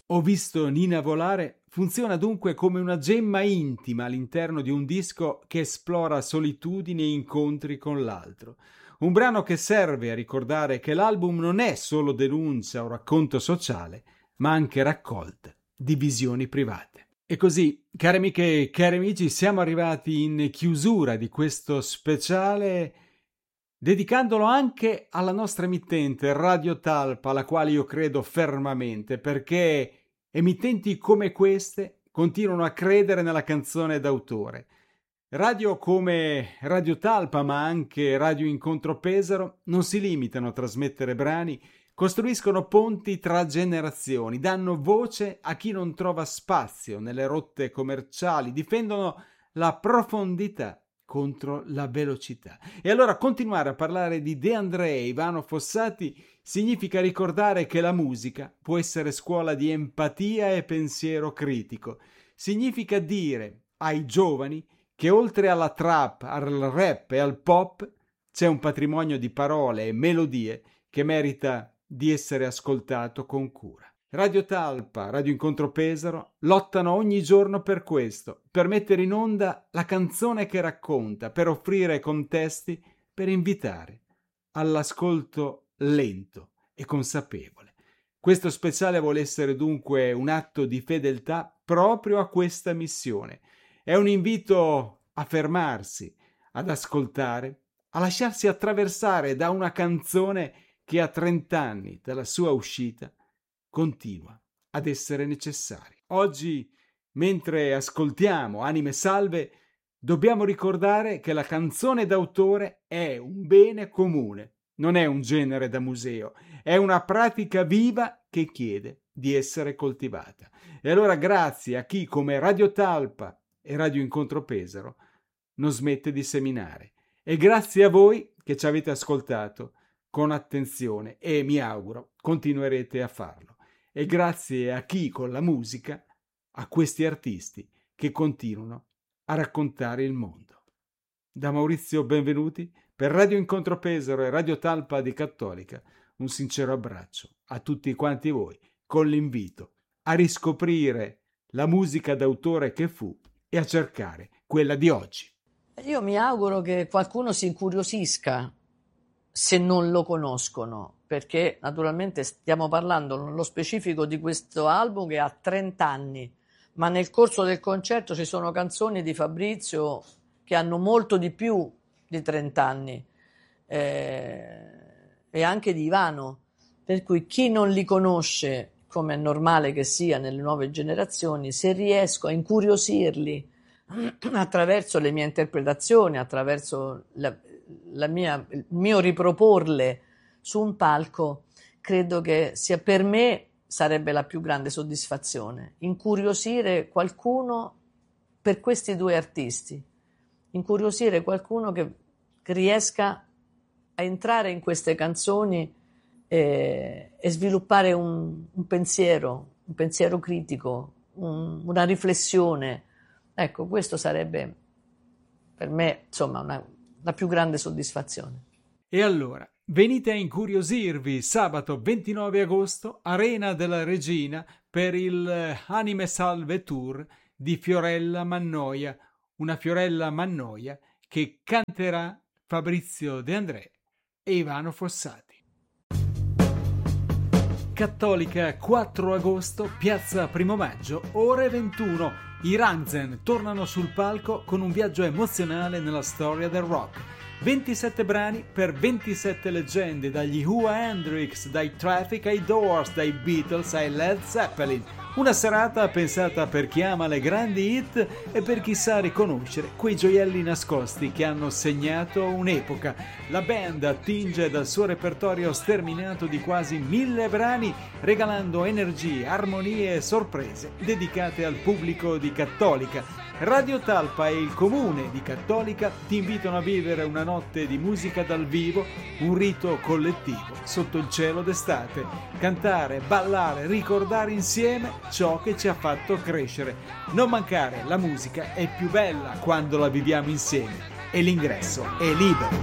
Ho visto Nina volare funziona dunque come una gemma intima all'interno di un disco che esplora solitudini e incontri con l'altro. Un brano che serve a ricordare che l'album non è solo denuncia o racconto sociale, ma anche raccolta di visioni private. E così, cari amiche e cari amici, siamo arrivati in chiusura di questo speciale, dedicandolo anche alla nostra emittente Radio Talpa, alla quale io credo fermamente, perché emittenti come queste continuano a credere nella canzone d'autore. Radio come Radio Talpa, ma anche Radio Incontro Pesaro, non si limitano a trasmettere brani, costruiscono ponti tra generazioni, danno voce a chi non trova spazio nelle rotte commerciali, difendono la profondità contro la velocità. E allora continuare a parlare di De André e Ivano Fossati significa ricordare che la musica può essere scuola di empatia e pensiero critico. Significa dire ai giovani che oltre alla trap, al rap e al pop c'è un patrimonio di parole e melodie che merita di essere ascoltato con cura. Radio Talpa, Radio Incontro Pesaro lottano ogni giorno per questo, per mettere in onda la canzone che racconta, per offrire contesti, per invitare all'ascolto lento e consapevole. Questo speciale vuole essere dunque un atto di fedeltà proprio a questa missione. È un invito a fermarsi, ad ascoltare, a lasciarsi attraversare da una canzone che a 30 anni dalla sua uscita continua ad essere necessaria. Oggi, mentre ascoltiamo Anime Salve, dobbiamo ricordare che la canzone d'autore è un bene comune, non è un genere da museo, è una pratica viva che chiede di essere coltivata. E allora grazie a chi come Radio Talpa e Radio Incontro Pesaro non smette di seminare. E grazie a voi che ci avete ascoltato con attenzione e mi auguro continuerete a farlo. E grazie a chi con la musica, a questi artisti che continuano a raccontare il mondo. Da Maurizio Benvenuti per Radio Incontro Pesaro e Radio Talpa di Cattolica un sincero abbraccio a tutti quanti voi con l'invito a riscoprire la musica d'autore che fu e a cercare quella di oggi. Io mi auguro che qualcuno si incuriosisca se non lo conoscono, perché naturalmente stiamo parlando nello specifico di questo album che ha 30 anni, ma nel corso del concerto ci sono canzoni di Fabrizio che hanno molto di più di 30 anni e anche di Ivano, per cui chi non li conosce, come è normale che sia nelle nuove generazioni, se riesco a incuriosirli attraverso le mie interpretazioni, attraverso il mio riproporle su un palco, credo che sia per me sarebbe la più grande soddisfazione, incuriosire qualcuno per questi due artisti, incuriosire qualcuno che riesca a entrare in queste canzoni e sviluppare un pensiero critico, una riflessione. Ecco, questo sarebbe per me, insomma, la più grande soddisfazione. E allora, venite a incuriosirvi sabato 29 agosto, Arena della Regina, per il Anime Salve Tour di Fiorella Mannoia, una Fiorella Mannoia che canterà Fabrizio De André e Ivano Fossati. Cattolica 4 agosto, piazza Primo Maggio, ore 21. I Rammstein tornano sul palco con un viaggio emozionale nella storia del rock. 27 brani per 27 leggende, dagli Who a Hendrix, dai Traffic ai Doors, dai Beatles ai Led Zeppelin. Una serata pensata per chi ama le grandi hit e per chi sa riconoscere quei gioielli nascosti che hanno segnato un'epoca. La band attinge dal suo repertorio sterminato di quasi 1000 brani, regalando energie, armonie e sorprese dedicate al pubblico di Cattolica. Radio Talpa e il comune di Cattolica ti invitano a vivere una notte di musica dal vivo, un rito collettivo sotto il cielo d'estate. Cantare, ballare, ricordare insieme ciò che ci ha fatto crescere. Non mancare, la musica è più bella quando la viviamo insieme e l'ingresso è libero.